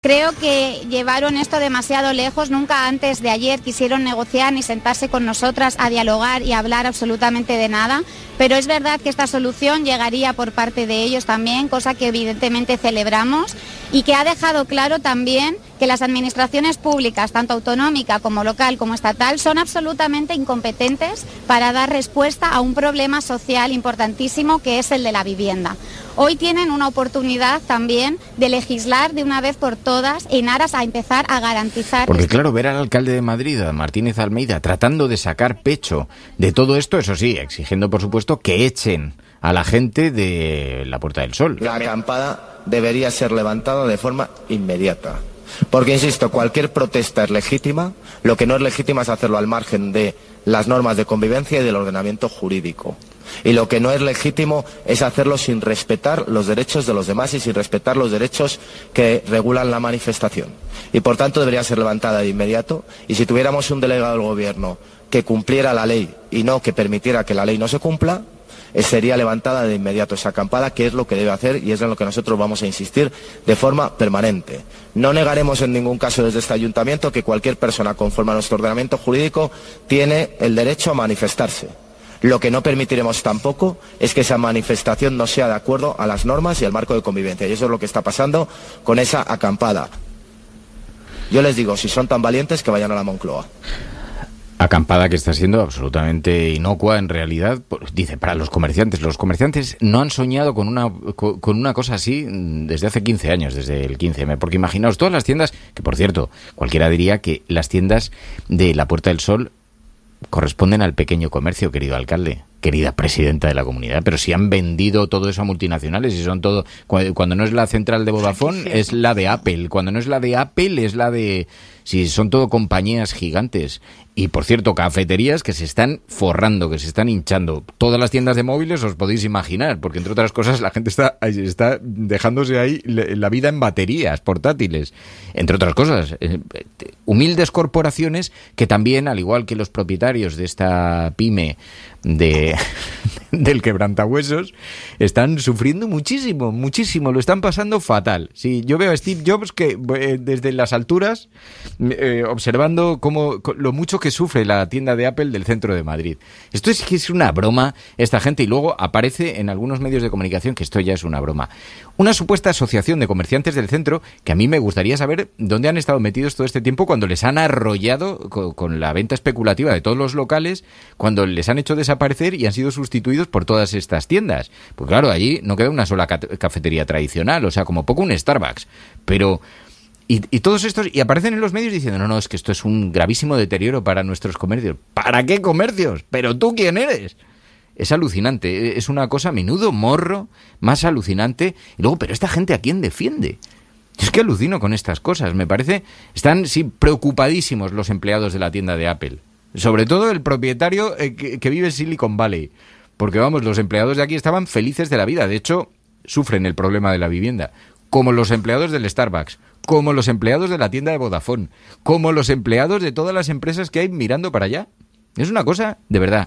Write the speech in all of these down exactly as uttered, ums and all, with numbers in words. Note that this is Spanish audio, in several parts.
Creo que llevaron esto demasiado lejos, nunca antes de ayer quisieron negociar ni sentarse con nosotras a dialogar y a hablar absolutamente de nada, pero es verdad que esta solución llegaría por parte de ellos también, cosa que evidentemente celebramos y que ha dejado claro también que las administraciones públicas, tanto autonómica como local como estatal, son absolutamente incompetentes para dar respuesta a un problema social importantísimo que es el de la vivienda. Hoy tienen una oportunidad también de legislar de una vez por todas en aras a empezar a garantizar... Porque claro, ver al alcalde de Madrid, a Martínez Almeida, tratando de sacar pecho de todo esto, eso sí, exigiendo por supuesto que echen a la gente de la Puerta del Sol. La acampada debería ser levantada de forma inmediata. Porque, insisto, cualquier protesta es legítima, lo que no es legítima es hacerlo al margen de las normas de convivencia y del ordenamiento jurídico. Y lo que no es legítimo es hacerlo sin respetar los derechos de los demás y sin respetar los derechos que regulan la manifestación. Y por tanto debería ser levantada de inmediato, y si tuviéramos un delegado del gobierno que cumpliera la ley y no que permitiera que la ley no se cumpla, sería levantada de inmediato esa acampada, que es lo que debe hacer y es en lo que nosotros vamos a insistir de forma permanente. No negaremos en ningún caso desde este ayuntamiento que cualquier persona conforme a nuestro ordenamiento jurídico tiene el derecho a manifestarse. Lo que no permitiremos tampoco es que esa manifestación no sea de acuerdo a las normas y al marco de convivencia, y eso es lo que está pasando con esa acampada. Yo les digo, si son tan valientes, que vayan a la Moncloa. Acampada que está siendo absolutamente inocua en realidad, dice, para los comerciantes. Los comerciantes no han soñado con una con una cosa así desde hace quince años, desde el quince eme, porque imaginaos todas las tiendas, que por cierto, cualquiera diría que las tiendas de la Puerta del Sol corresponden al pequeño comercio, querido alcalde, querida presidenta de la comunidad, pero si han vendido todo eso a multinacionales y son todo, cuando no es la central de Vodafone es la de Apple, cuando no es la de Apple es la de, si son todo compañías gigantes. Y por cierto, cafeterías que se están forrando, que se están hinchando. Todas las tiendas de móviles os podéis imaginar, porque entre otras cosas la gente está, está dejándose ahí la vida en baterías portátiles. Entre otras cosas, humildes corporaciones que también, al igual que los propietarios de esta pyme de del quebrantahuesos, están sufriendo muchísimo, muchísimo, lo están pasando fatal. Sí, yo veo a Steve Jobs que eh, desde las alturas eh, observando cómo lo mucho que sufre la tienda de Apple del centro de Madrid. Esto es que es una broma esta gente, y luego aparece en algunos medios de comunicación que esto ya es una broma. Una supuesta asociación de comerciantes del centro que a mí me gustaría saber dónde han estado metidos todo este tiempo cuando les han arrollado con, con la venta especulativa de todos los locales, cuando les han hecho desaparecer y han sido sustituidos por todas estas tiendas. Pues claro, allí no queda una sola ca- cafetería tradicional, o sea, como poco un Starbucks. Pero... Y, y todos estos, y aparecen en los medios diciendo, no, no, es que esto es un gravísimo deterioro para nuestros comercios. ¿Para qué comercios? ¿Pero tú quién eres? Es alucinante, es una cosa, menudo morro, más alucinante. Y luego, pero esta gente, ¿a quién defiende? Es que alucino con estas cosas, me parece, están sí preocupadísimos los empleados de la tienda de Apple. Sobre todo el propietario eh, que, que vive en Silicon Valley. Porque vamos, los empleados de aquí estaban felices de la vida, de hecho, sufren el problema de la vivienda. Como los empleados del Starbucks, como los empleados de la tienda de Vodafone, como los empleados de todas las empresas que hay mirando para allá. Es una cosa, de verdad.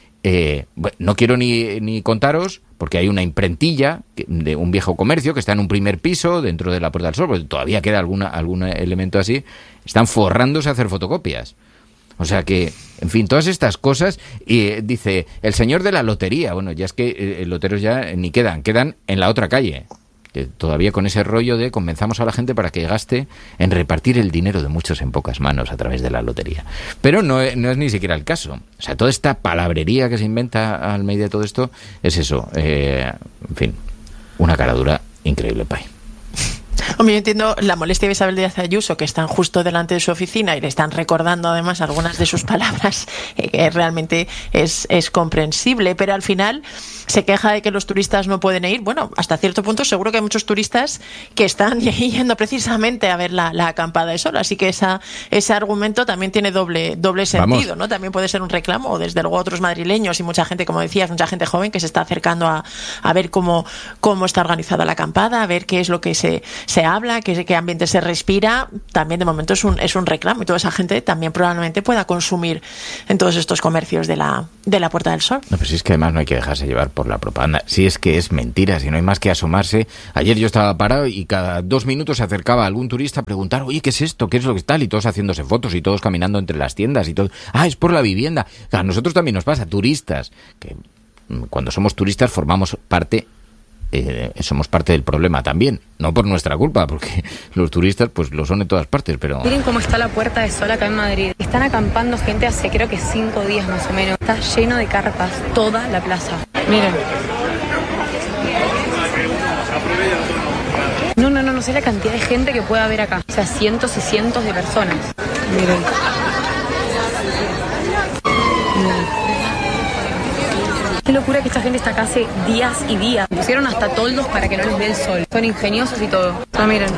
Eh, bueno, no quiero ni, ni contaros, porque hay una imprentilla de un viejo comercio que está en un primer piso dentro de la Puerta del Sol, porque todavía queda alguna, algún elemento así. Están forrándose a hacer fotocopias. O sea que, en fin, todas estas cosas. Y eh, dice, el señor de la lotería. Bueno, ya es que eh, loteros ya ni quedan, quedan en la otra calle. Que todavía con ese rollo de convenzamos a la gente para que gaste en repartir el dinero de muchos en pocas manos a través de la lotería. Pero no, no es ni siquiera el caso. O sea, toda esta palabrería que se inventa Almeida de todo esto es eso. Eh, en fin, una caradura increíble, Pai. Hombre, yo entiendo la molestia de Isabel Díaz Ayuso, que están justo delante de su oficina y le están recordando además algunas de sus palabras, eh, que realmente es, es comprensible, pero al final se queja de que los turistas no pueden ir. Bueno, hasta cierto punto seguro que hay muchos turistas que están yendo precisamente a ver la, la acampada de sol, así que esa, ese argumento también tiene doble, doble sentido, ¿no? También puede ser un reclamo, o desde luego otros madrileños y mucha gente, como decías, mucha gente joven que se está acercando a, a ver cómo, cómo está organizada la acampada, a ver qué es lo que se, se habla, qué, qué ambiente se respira, también de momento es un, es un reclamo, y toda esa gente también probablemente pueda consumir en todos estos comercios de la, de la Puerta del Sol. No, pero si es que además no hay que dejarse llevar por la propaganda, si es que es mentira, si no hay más que asomarse. Ayer yo estaba parado y cada dos minutos se acercaba algún turista a preguntar, oye, ¿qué es esto? ¿Qué es lo que tal? Y todos haciéndose fotos y todos caminando entre las tiendas y todo. Ah, es por la vivienda. A nosotros también nos pasa, turistas, que cuando somos turistas formamos parte, eh, somos parte del problema también, no por nuestra culpa, porque los turistas pues lo son en todas partes, pero... Miren cómo está la Puerta de Sol acá en Madrid. Están acampando gente hace creo que cinco días más o menos. Está lleno de carpas, toda la plaza. Miren. No, no, no, no sé la cantidad de gente que puede haber acá. O sea, cientos y cientos de personas. Miren. Qué locura que esta gente está acá hace días y días. Pusieron hasta toldos para que no les dé el sol. Son ingeniosos y todo. Ah, miren.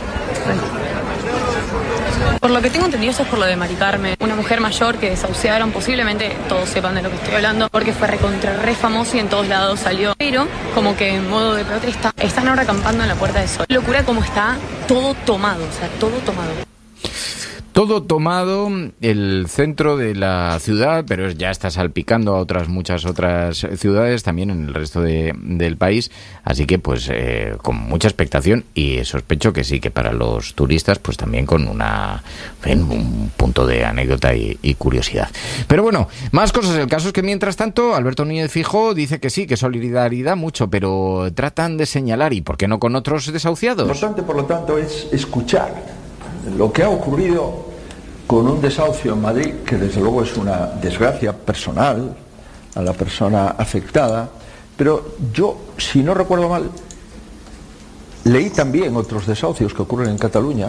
Por lo que tengo entendido, eso es por lo de Mari Carmen, una mujer mayor que desahuciaron, posiblemente todos sepan de lo que estoy hablando, porque fue recontra re famoso y en todos lados salió. Pero, como que en modo de protesta, están ahora acampando en la Puerta del Sol. Qué locura como está todo tomado, o sea, todo tomado. Todo tomado, el centro de la ciudad, pero ya está salpicando a otras muchas otras ciudades, también en el resto de, del país, así que pues eh, con mucha expectación, y sospecho que sí, que para los turistas pues también con una en un punto de anécdota y, y curiosidad. Pero bueno, más cosas. El caso es que mientras tanto Alberto Núñez Feijóo dice que sí, que solidaridad mucho, pero tratan de señalar, y por qué no con otros desahuciados. Lo importante, por lo tanto, es escuchar lo que ha ocurrido con un desahucio en Madrid, que desde luego es una desgracia personal a la persona afectada, pero yo, si no recuerdo mal, leí también otros desahucios que ocurren en Cataluña,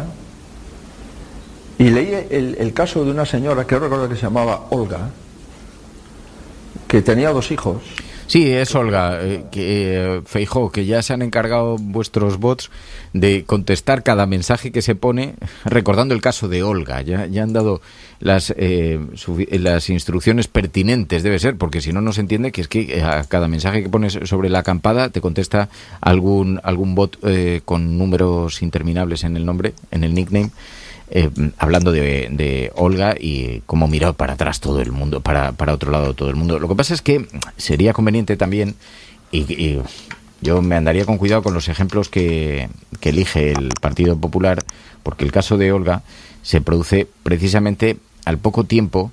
y leí el, el caso de una señora que ahora recuerdo que se llamaba Olga, que tenía dos hijos. Sí, es Olga, eh, que, eh, Feijóo, que ya se han encargado vuestros bots de contestar cada mensaje que se pone, recordando el caso de Olga. Ya, ya han dado las, eh, las instrucciones pertinentes, debe ser, porque si no, no se entiende que es que a cada mensaje que pones sobre la acampada te contesta algún, algún bot eh, con números interminables en el nombre, en el nickname. Eh, hablando de, de Olga y cómo miró para atrás todo el mundo, para, para otro lado todo el mundo. Lo que pasa es que sería conveniente también, y, y yo me andaría con cuidado con los ejemplos que, que elige el Partido Popular, porque el caso de Olga se produce precisamente al poco tiempo,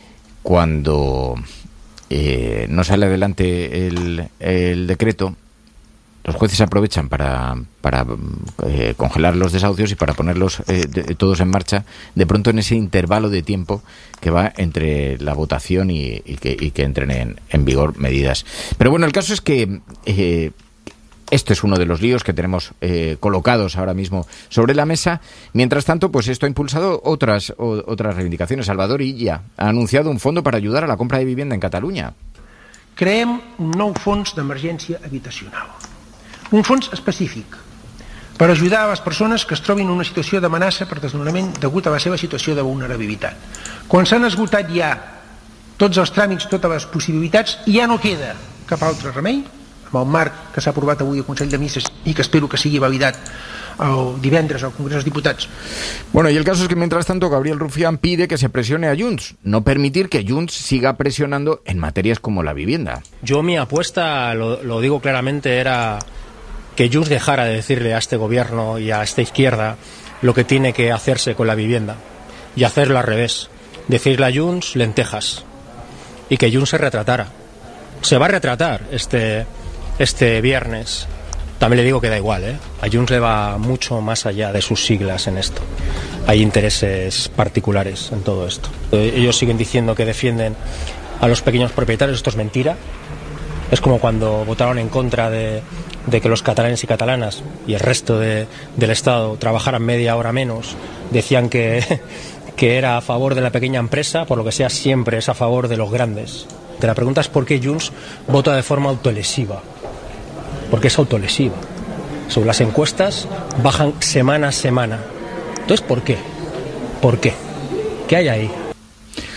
cuando eh, no sale adelante el, el decreto. Los jueces aprovechan para, para eh, congelar los desahucios y para ponerlos eh, de, todos en marcha, de pronto en ese intervalo de tiempo que va entre la votación y, y, que, y que entren en, en vigor medidas. Pero bueno, el caso es que eh, esto es uno de los líos que tenemos eh, colocados ahora mismo sobre la mesa. Mientras tanto, pues esto ha impulsado otras, o, otras reivindicaciones. Salvador Illa ha anunciado un fondo para ayudar a la compra de vivienda en Cataluña. Creem un nou fons d'emergència habitacional. Un fons específic per ajudar a les persones que es trobin en una situació d'amenaça per desnonament degut a la seva situació de vulnerabilitat. Quan s'han esgotat ja tots els tràmits, totes les possibilitats, ja no queda cap altre remei, amb el marc que s'ha aprovat avui al Consell de Ministres i que espero que sigui validat el divendres al Congrés dels Diputats. Bueno, y el caso es que mientras tanto Gabriel Rufián pide que se presione a Junts, no permitir que Junts siga presionando en materias como la vivienda. Yo mi apuesta, lo, lo digo claramente, era que Junts dejara de decirle a este gobierno y a esta izquierda lo que tiene que hacerse con la vivienda y hacerlo al revés, decirle a Junts lentejas, y que Junts se retratara. Se va a retratar este, este viernes. También le digo que da igual, ¿eh? A Junts le va mucho más allá de sus siglas en esto. Hay intereses particulares en todo esto. Ellos siguen diciendo que defienden a los pequeños propietarios. Esto es mentira. Es como cuando votaron en contra de, de que los catalanes y catalanas y el resto de, del Estado trabajaran media hora menos. Decían que, que era a favor de la pequeña empresa, por lo que sea siempre es a favor de los grandes. Te la pregunta es por qué Junts vota de forma autolesiva. Porque es autolesiva. Sobre las encuestas bajan semana a semana. Entonces, ¿por qué? ¿Por qué? ¿Qué hay ahí?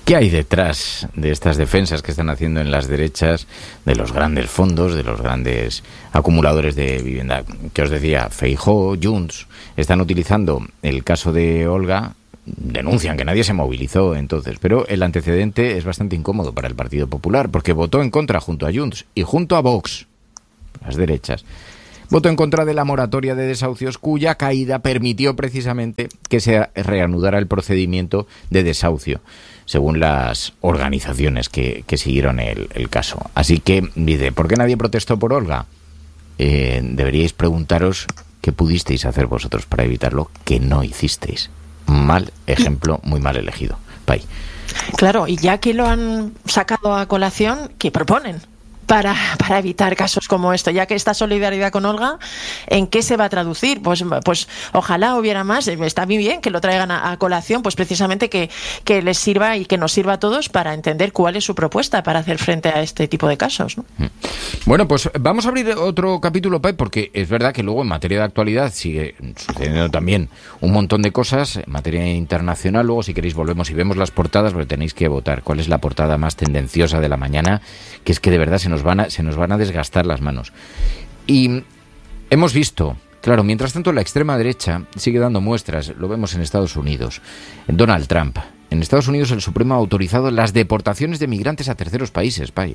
¿Qué hay detrás de estas defensas que están haciendo en las derechas de los grandes fondos, de los grandes acumuladores de vivienda? Que os decía, Feijóo, Junts, están utilizando el caso de Olga, denuncian que nadie se movilizó entonces, pero el antecedente es bastante incómodo para el Partido Popular, porque votó en contra junto a Junts y junto a Vox, las derechas, votó en contra de la moratoria de desahucios, cuya caída permitió precisamente que se reanudara el procedimiento de desahucio, según las organizaciones que, que siguieron el, el caso. Así que, dice, ¿por qué nadie protestó por Olga? Eh, deberíais preguntaros qué pudisteis hacer vosotros para evitarlo, que no hicisteis. Mal ejemplo, muy mal elegido. Pai. Claro, y ya que lo han sacado a colación, ¿qué proponen para, para evitar casos como esto? Ya que esta solidaridad con Olga, ¿en qué se va a traducir? Pues, pues ojalá hubiera más. Está muy bien que lo traigan a, a colación, pues precisamente que, que les sirva y que nos sirva a todos para entender cuál es su propuesta para hacer frente a este tipo de casos, ¿no? Bueno, pues vamos a abrir otro capítulo, Pai, porque es verdad que luego en materia de actualidad sigue sucediendo también un montón de cosas. En materia internacional, luego si queréis volvemos y vemos las portadas, pero tenéis que votar cuál es la portada más tendenciosa de la mañana, que es que de verdad se nos van a, se nos van a desgastar las manos. Y hemos visto, claro, mientras tanto la extrema derecha sigue dando muestras, lo vemos en Estados Unidos, en Donald Trump. En Estados Unidos el Supremo ha autorizado las deportaciones de migrantes a terceros países, Pai.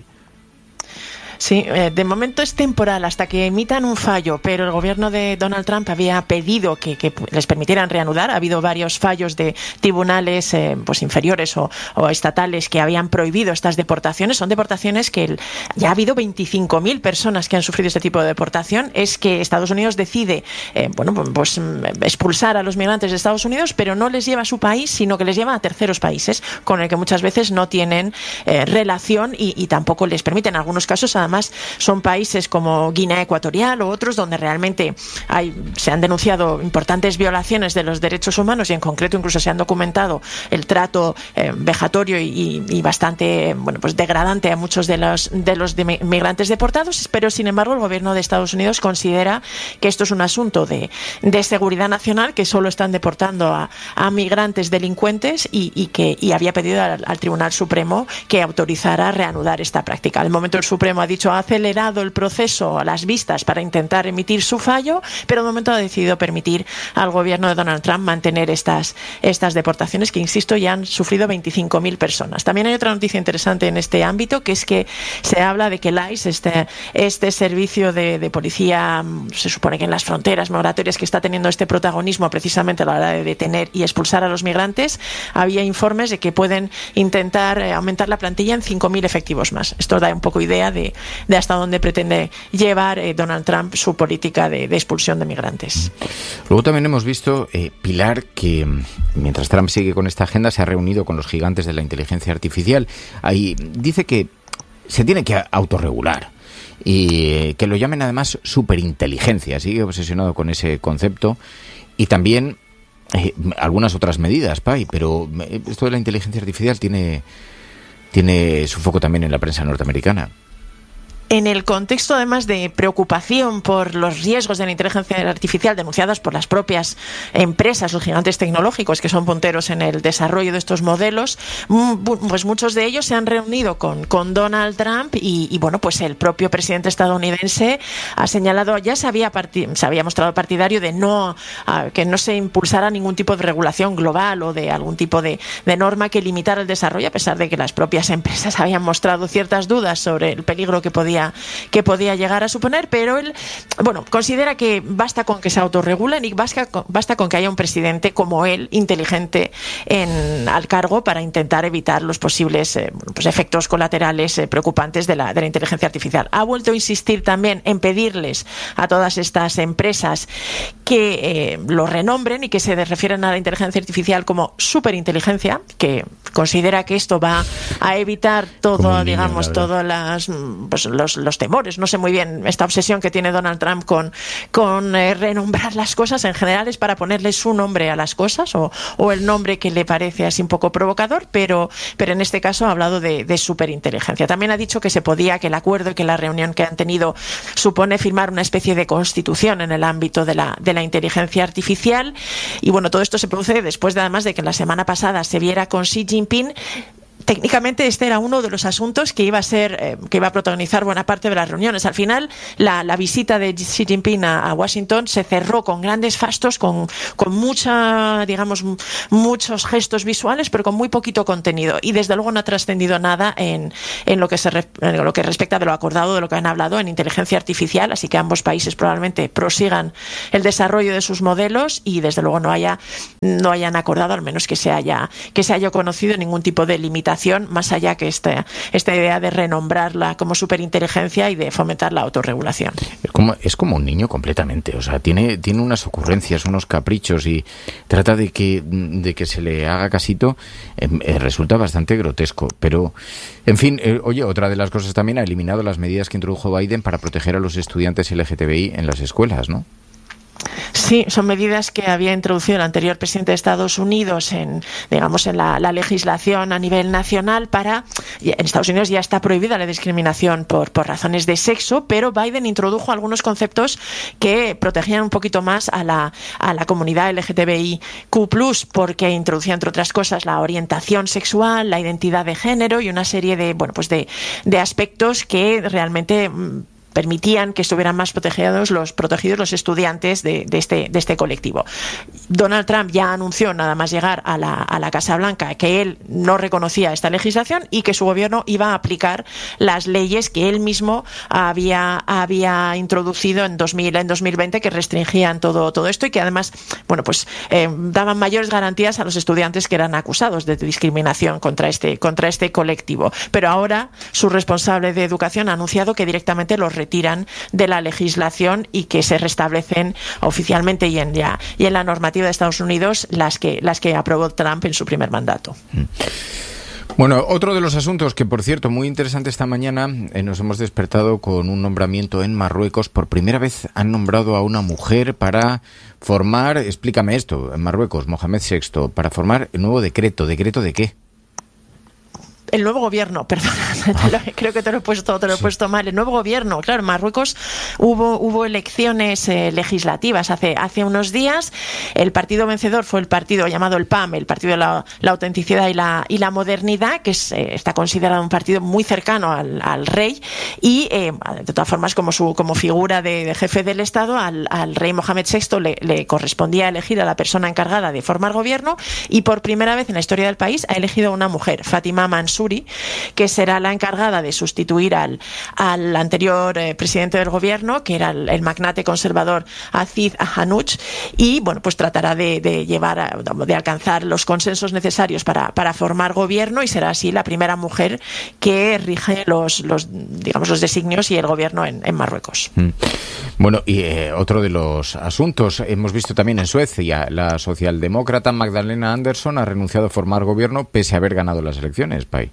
Sí, eh, de momento es temporal hasta que emitan un fallo, pero el gobierno de Donald Trump había pedido que, que les permitieran reanudar. Ha habido varios fallos de tribunales eh, pues inferiores o, o estatales que habían prohibido estas deportaciones. Son deportaciones que el, ya ha habido veinticinco mil personas que han sufrido este tipo de deportación. Es que Estados Unidos decide eh, bueno, pues expulsar a los migrantes de Estados Unidos, pero no les lleva a su país, sino que les lleva a terceros países con el que muchas veces no tienen eh, relación y, y tampoco les permiten. En algunos casos, además, son países como Guinea Ecuatorial o otros donde realmente hay, se han denunciado importantes violaciones de los derechos humanos y en concreto incluso se han documentado el trato eh, vejatorio y, y bastante bueno, pues degradante a muchos de los, de los de migrantes deportados, pero sin embargo el gobierno de Estados Unidos considera que esto es un asunto de, de seguridad nacional, que solo están deportando a, a migrantes delincuentes y, y que y había pedido al, al Tribunal Supremo que autorizara reanudar esta práctica. Al momento el Supremo ha dicho ha acelerado el proceso a las vistas para intentar emitir su fallo, pero de momento ha decidido permitir al gobierno de Donald Trump mantener estas, estas deportaciones que, insisto, ya han sufrido veinticinco mil personas. También hay otra noticia interesante en este ámbito, que es que se habla de que el I C E, este, este servicio de, de policía, se supone que en las fronteras migratorias que está teniendo este protagonismo precisamente a la hora de detener y expulsar a los migrantes, había informes de que pueden intentar aumentar la plantilla en cinco mil efectivos más. Esto da un poco idea de, de hasta dónde pretende llevar eh, Donald Trump su política de, de expulsión de migrantes. Luego también hemos visto, eh, Pilar, que mientras Trump sigue con esta agenda, se ha reunido con los gigantes de la inteligencia artificial. Ahí dice que se tiene que autorregular y eh, que lo llamen además superinteligencia. Sigue obsesionado con ese concepto y también eh, algunas otras medidas, Pai, pero esto de la inteligencia artificial tiene, tiene su foco también en la prensa norteamericana. En el contexto, además, de preocupación por los riesgos de la inteligencia artificial denunciados por las propias empresas o gigantes tecnológicos que son punteros en el desarrollo de estos modelos, pues muchos de ellos se han reunido con, con Donald Trump y, y, bueno, pues el propio presidente estadounidense ha señalado, ya se había, part- se había mostrado partidario de no a, que no se impulsara ningún tipo de regulación global o de algún tipo de, de norma que limitara el desarrollo, a pesar de que las propias empresas habían mostrado ciertas dudas sobre el peligro que podía que podía llegar a suponer, pero él, bueno, considera que basta con que se autorregulen y basta con, basta con que haya un presidente como él, inteligente, en, al cargo para intentar evitar los posibles eh, pues efectos colaterales eh, preocupantes de la, de la inteligencia artificial. Ha vuelto a insistir también en pedirles a todas estas empresas que eh, lo renombren y que se refieren a la inteligencia artificial como superinteligencia, que considera que esto va a evitar todo, digamos, todas las pues, los Los, los temores, no sé muy bien, esta obsesión que tiene Donald Trump con, con eh, renombrar las cosas en general es para ponerle su nombre a las cosas o, o el nombre que le parece así un poco provocador, pero, pero en este caso ha hablado de, de superinteligencia. También ha dicho que se podía, que el acuerdo y que la reunión que han tenido supone firmar una especie de constitución en el ámbito de la, de la inteligencia artificial y bueno, todo esto se produce después de además de que la semana pasada se viera con Xi Jinping técnicamente este era uno de los asuntos que iba a ser, eh, que iba a protagonizar buena parte de las reuniones. Al final, la, la visita de Xi Jinping a, a Washington se cerró con grandes fastos, con, con mucha, digamos, m- muchos gestos visuales, pero con muy poquito contenido. Y desde luego no ha trascendido nada en, en lo que se re, en lo que respecta de lo acordado, de lo que han hablado en inteligencia artificial. Así que ambos países probablemente prosigan el desarrollo de sus modelos y desde luego no haya, no hayan acordado, al menos que se haya, que se haya conocido ningún tipo de limitación, más allá que esta, esta idea de renombrarla como superinteligencia y de fomentar la autorregulación. Es como, es como un niño completamente, o sea, tiene, tiene unas ocurrencias, unos caprichos y trata de que, de que se le haga casito, eh, eh, resulta bastante grotesco, pero, en fin, eh, oye, otra de las cosas también ha eliminado las medidas que introdujo Biden para proteger a los estudiantes L G T B I en las escuelas, ¿no? Sí, son medidas que había introducido el anterior presidente de Estados Unidos en, digamos, en la, la legislación a nivel nacional para, en Estados Unidos ya está prohibida la discriminación por, por razones de sexo, pero Biden introdujo algunos conceptos que protegían un poquito más a la, a la comunidad L G T B I Q plus, porque introducía, entre otras cosas, la orientación sexual, la identidad de género y una serie de, bueno, pues de, de aspectos que realmente permitían que estuvieran más protegidos los protegidos los estudiantes de, de este de este colectivo. Donald Trump ya anunció, nada más llegar a la, a la Casa Blanca, que él no reconocía esta legislación y que su gobierno iba a aplicar las leyes que él mismo había había introducido en dos mil en dos mil veinte, que restringían todo todo esto y que además, bueno, pues eh, daban mayores garantías a los estudiantes que eran acusados de discriminación contra este contra este colectivo. Pero ahora su responsable de educación ha anunciado que directamente los retiran de la legislación y que se restablecen oficialmente y en ya y en la normativa de Estados Unidos las que las que aprobó Trump en su primer mandato. Bueno, otro de los asuntos que, por cierto, muy interesante esta mañana, eh, nos hemos despertado con un nombramiento en Marruecos. Por primera vez han nombrado a una mujer para formar, explícame esto, en Marruecos, Mohamed sexto, para formar el nuevo decreto. ¿Decreto de qué? El nuevo gobierno, perdona, creo que te lo he puesto, te lo he puesto mal. El nuevo gobierno, claro, en Marruecos hubo hubo elecciones eh, legislativas hace hace unos días. El partido vencedor fue el partido llamado el P A M, el partido de la, la autenticidad y la y la modernidad, que es, eh, está considerado un partido muy cercano al, al rey y eh, de todas formas como su como figura de, de jefe del Estado al, al rey Mohamed sexto le, le correspondía elegir a la persona encargada de formar gobierno y por primera vez en la historia del país ha elegido a una mujer, Fatima Mansour, que será la encargada de sustituir al, al anterior eh, presidente del gobierno, que era el, el magnate conservador Aziz Hanouch, y bueno, pues tratará de, de llevar a, de alcanzar los consensos necesarios para, para formar gobierno y será así la primera mujer que rige los, los digamos los designios y el gobierno en, en Marruecos. Mm. Bueno, y eh, otro de los asuntos, hemos visto también en Suecia, la socialdemócrata Magdalena Andersson ha renunciado a formar gobierno pese a haber ganado las elecciones, Pai.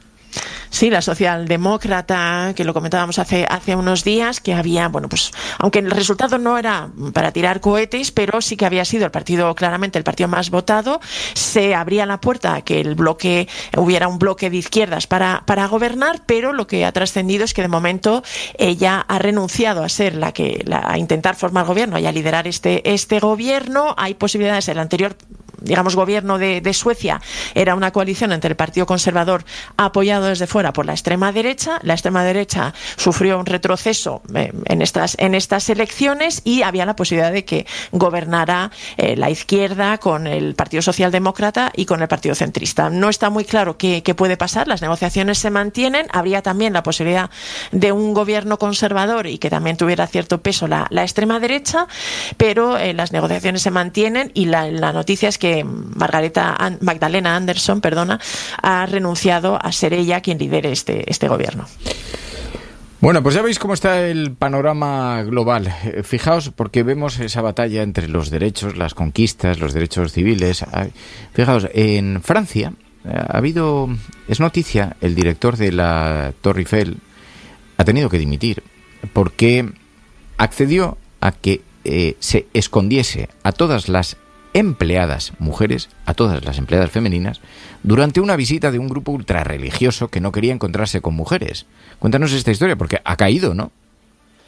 Sí, la socialdemócrata, que lo comentábamos hace hace unos días, que había, bueno, pues, aunque el resultado no era para tirar cohetes, pero sí que había sido el partido, claramente el partido más votado, se abría la puerta a que el bloque, hubiera un bloque de izquierdas para, para gobernar, pero lo que ha trascendido es que de momento ella ha renunciado a ser la que, la, a intentar formar gobierno y a liderar este, este gobierno. Hay posibilidades, el anterior digamos, gobierno de, de Suecia era una coalición entre el Partido Conservador apoyado desde fuera por la extrema derecha. La extrema derecha sufrió un retroceso eh, en estas en estas elecciones y había la posibilidad de que gobernara eh, la izquierda con el Partido Socialdemócrata y con el Partido Centrista. No está muy claro qué, qué puede pasar. Las negociaciones se mantienen. Habría también la posibilidad de un gobierno conservador y que también tuviera cierto peso la, la extrema derecha, pero eh, las negociaciones se mantienen y la, la noticia es que Margareta Magdalena Andersson, perdona, ha renunciado a ser ella quien lidere este, este gobierno. Bueno, pues ya veis cómo está el panorama global. Eh, fijaos, porque vemos esa batalla entre los derechos, las conquistas, los derechos civiles. Fijaos, en Francia eh, ha habido, es noticia, el director de la Torre Eiffel ha tenido que dimitir porque accedió a que eh, se escondiese a todas las empleadas mujeres, a todas las empleadas femeninas, durante una visita de un grupo ultrarreligioso que no quería encontrarse con mujeres. Cuéntanos esta historia, porque ha caído, ¿no?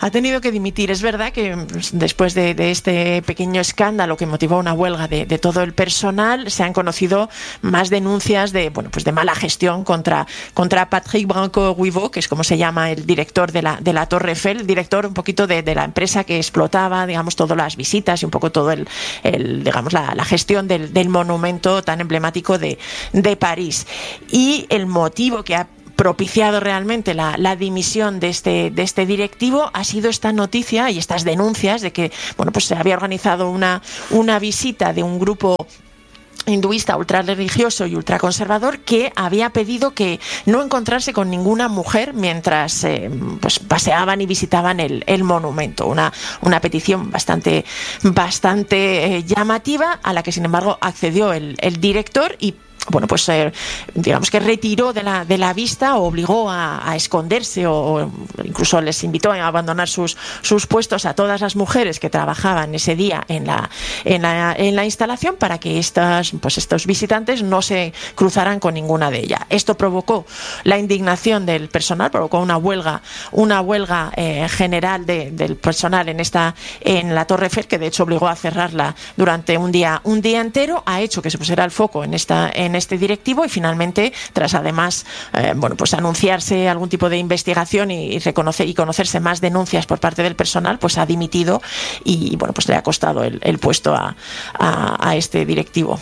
ha tenido que dimitir. Es verdad que después de, de este pequeño escándalo que motivó una huelga de, de todo el personal, se han conocido más denuncias de, bueno, pues de mala gestión contra, contra Patrick Branco-Guivot, que es como se llama el director de la, de la Torre Eiffel, el director un poquito de, de la empresa que explotaba, digamos, todas las visitas y un poco todo el, el digamos, la, la gestión del, del monumento tan emblemático de, de París. Y el motivo que ha propiciado realmente la, la dimisión de este, de este directivo ha sido esta noticia y estas denuncias de que, bueno, pues se había organizado una, una visita de un grupo hinduista ultrarreligioso y ultraconservador que había pedido que no encontrarse con ninguna mujer mientras eh, pues paseaban y visitaban el, el monumento. Una, una petición bastante, bastante eh, llamativa, a la que sin embargo accedió el, el director y bueno, pues eh, digamos que retiró de la, de la vista o obligó a, a esconderse o, o incluso les invitó a abandonar sus, sus puestos a todas las mujeres que trabajaban ese día en la, en la, en la instalación para que estas, pues estos visitantes no se cruzaran con ninguna de ellas. Esto provocó la indignación del personal, provocó una huelga, una huelga eh, general de, del personal en esta, en la Torre Eiffel, que de hecho obligó a cerrarla durante un día, un día entero, ha hecho que se pusiera el foco en esta, en este directivo y finalmente, tras además eh, bueno, pues anunciarse algún tipo de investigación y, y reconocer y conocerse más denuncias por parte del personal, pues ha dimitido y bueno, pues le ha costado el, el puesto a, a, a este directivo.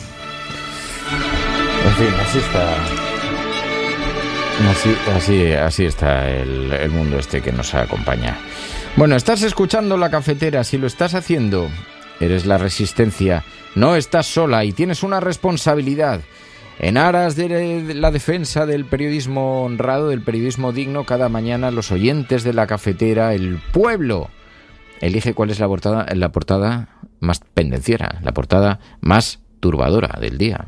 En fin, así está. Así, así, así está el, el mundo este que nos acompaña. Bueno, estás escuchando La Cafetera. Si lo estás haciendo, eres la resistencia. No estás sola y tienes una responsabilidad. En aras de la defensa del periodismo honrado, del periodismo digno, cada mañana los oyentes de La Cafetera, el pueblo, elige cuál es la portada, la portada más pendenciera, la portada más turbadora del día.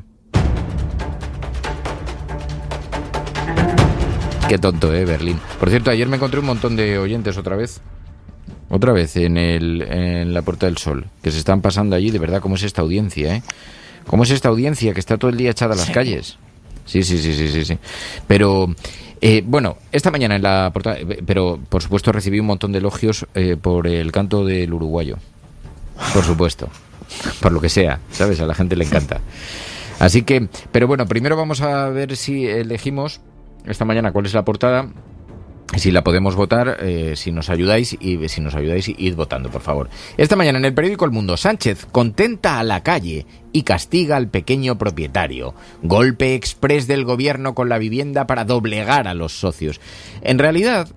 Qué tonto, ¿eh, Berlín? Por cierto, ayer me encontré un montón de oyentes otra vez. Otra vez en el en la Puerta del Sol, que se están pasando allí. De verdad, ¿cómo es esta audiencia, eh? ¿Cómo es esta audiencia que está todo el día echada a las sí. calles? Sí, sí, sí, sí, sí, sí. Pero, eh, bueno, esta mañana en la portada... Pero, por supuesto, recibí un montón de elogios eh, por el canto del uruguayo. Por supuesto. Por lo que sea, ¿sabes? A la gente le encanta. Así que... Pero bueno, primero vamos a ver si elegimos esta mañana cuál es la portada... Si la podemos votar, eh, si nos ayudáis, y si nos ayudáis, id votando, por favor. Esta mañana en el periódico El Mundo, Sánchez contenta a la calle y castiga al pequeño propietario. Golpe exprés del gobierno con la vivienda para doblegar a los socios. En realidad,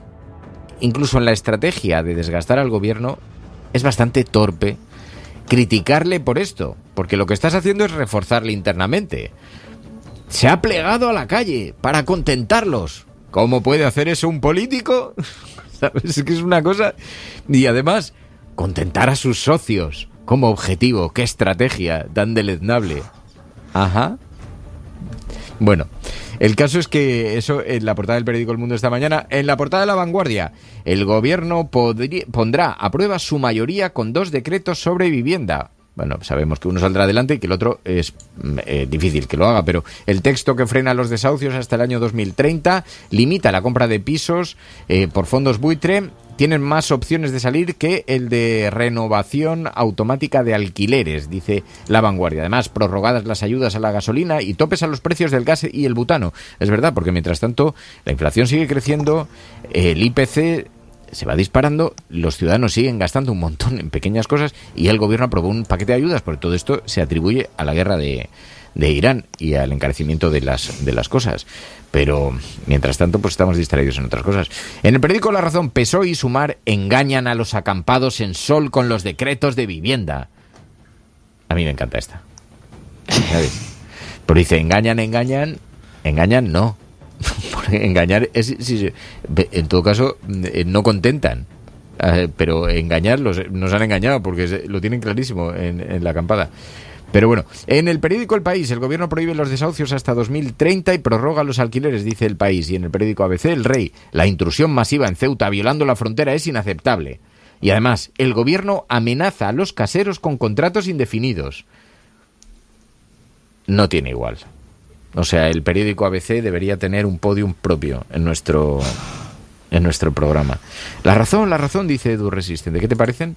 incluso en la estrategia de desgastar al gobierno, es bastante torpe criticarle por esto, porque lo que estás haciendo es reforzarle internamente. Se ha plegado a la calle para contentarlos. ¿Cómo puede hacer eso un político? ¿Sabes? Es que es una cosa... Y además, contentar a sus socios como objetivo. ¡Qué estrategia tan deleznable! Ajá. Bueno, el caso es que eso en la portada del periódico El Mundo esta mañana. En la portada de La Vanguardia, el gobierno podría, pondrá a prueba su mayoría con dos decretos sobre vivienda. Bueno, sabemos que uno saldrá adelante y que el otro es eh, difícil que lo haga, pero el texto que frena los desahucios hasta el año dos mil treinta limita la compra de pisos eh, por fondos buitre. Tienen más opciones de salir que el de renovación automática de alquileres, dice La Vanguardia. Además, prorrogadas las ayudas a la gasolina y topes a los precios del gas y el butano. Es verdad, porque mientras tanto la inflación sigue creciendo, el I P C... se va disparando, los ciudadanos siguen gastando un montón en pequeñas cosas y el gobierno aprobó un paquete de ayudas, porque todo esto se atribuye a la guerra de, de Irán y al encarecimiento de las, de las cosas. Pero, mientras tanto, pues estamos distraídos en otras cosas. En el periódico La Razón, P S O E y Sumar engañan a los acampados en Sol con los decretos de vivienda. A mí me encanta esta. ¿Sabes? Pero dice, engañan, engañan, engañan no. Engañar es, sí, en todo caso, no contentan, eh, pero engañarlos, nos han engañado porque lo tienen clarísimo en, en la acampada. Pero bueno, en el periódico El País, el gobierno prohíbe los desahucios hasta dos mil treinta y prorroga los alquileres, dice El País. Y en el periódico A B C, El Rey, la intrusión masiva en Ceuta violando la frontera es inaceptable. Y además, el gobierno amenaza a los caseros con contratos indefinidos. No tiene igual. O sea, el periódico A B C debería tener un podium propio en nuestro en nuestro programa. La razón, la razón, dice Edu Resistente. ¿Qué te parecen?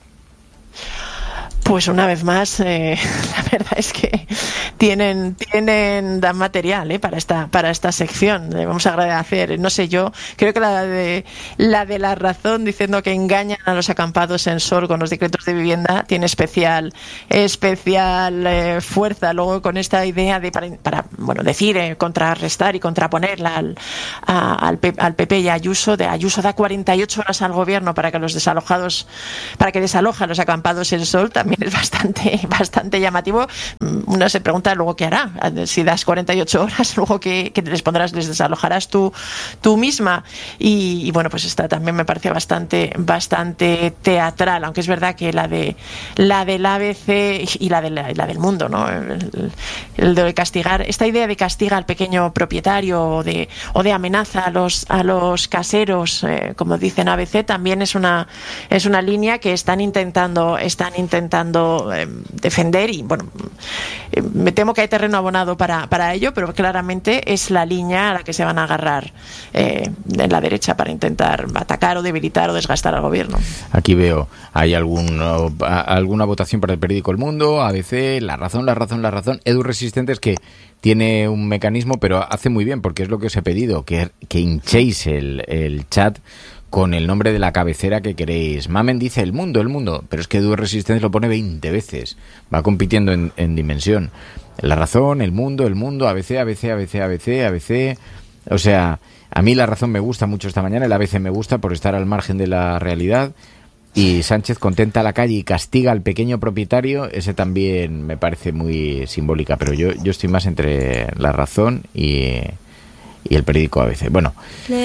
Pues una vez más, eh, la verdad es que tienen tienen dan material eh, para esta para esta sección. Le vamos a agradecer, no sé, yo creo que la de la de la razón diciendo que engañan a los acampados en Sol con los decretos de vivienda tiene especial especial eh, fuerza. Luego con esta idea de para, para bueno decir eh, contrarrestar y contraponerla al a, al, al P P y a Ayuso, de Ayuso da cuarenta y ocho horas al gobierno para que los desalojados para que desaloja a los acampados en Sol, también es bastante bastante llamativo. Uno se pregunta luego qué hará. Si das cuarenta y ocho horas, luego qué, qué les pondrás, les desalojarás tú, tú misma. Y, y bueno, pues esta también me parece bastante bastante teatral, aunque es verdad que la de la del A B C y la de la, la del Mundo, ¿no? El, el de castigar, esta idea de castiga al pequeño propietario o de o de amenaza a los a los caseros, eh, como dicen A B C, también es una es una línea que están intentando están intentando Eh, defender y bueno, eh, me temo que hay terreno abonado para, para ello, pero claramente es la línea a la que se van a agarrar eh, en la derecha para intentar atacar o debilitar o desgastar al gobierno. Aquí veo, hay algún, alguna votación para el periódico El Mundo, A B C, La Razón, La Razón, La Razón. Edu Resistentes, que tiene un mecanismo, pero hace muy bien, porque es lo que os he pedido, que, que hinchéis el, el chat con el nombre de la cabecera que queréis. Mamen dice El Mundo, El Mundo, pero es que Edu Resistentes lo pone veinte veces. Va compitiendo en, en dimensión. La Razón, El Mundo, El Mundo, A B C, A B C, A B C, A B C, A B C. O sea, a mí La Razón me gusta mucho esta mañana, el A B C me gusta por estar al margen de la realidad. Y Sánchez contenta a la calle y castiga al pequeño propietario, ese también me parece muy simbólica, pero yo, yo estoy más entre La Razón y... y el periódico A B C. Bueno,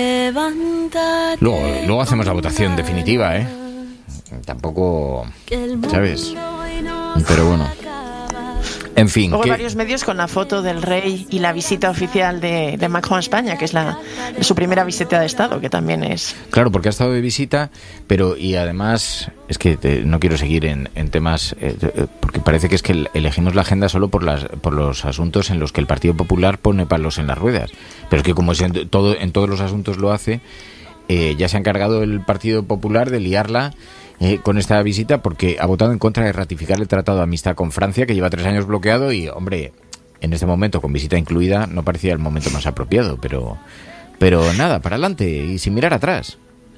luego, luego hacemos la votación definitiva, ¿eh? Tampoco, ¿sabes? Pero bueno. En fin. Luego ¿qué? Varios medios con la foto del rey y la visita oficial de, de Macron a España, que es la su primera visita de Estado, que también es... Claro, porque ha estado de visita, pero y además, es que te, no quiero seguir en, en temas, eh, porque parece que es que elegimos la agenda solo por las por los asuntos en los que el Partido Popular pone palos en las ruedas. Pero es que como en, todo, en todos los asuntos lo hace, eh, ya se ha encargado el Partido Popular de liarla Eh, con esta visita, porque ha votado en contra de ratificar el Tratado de Amistad con Francia, que lleva tres años bloqueado y, hombre, en este momento, con visita incluida, no parecía el momento más apropiado, pero pero nada, para adelante y sin mirar atrás,